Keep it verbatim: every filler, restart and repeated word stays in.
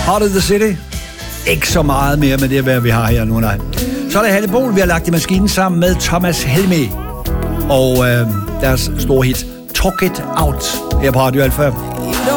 Heart of the City. Ikke så meget mere med det, hvad vi har her nu, nej. Så er det Hanne Bol, vi har lagt i maskinen sammen med Thomas Helmig. Og øh, deres store hit, Talk It Out, her på Radio Alfa.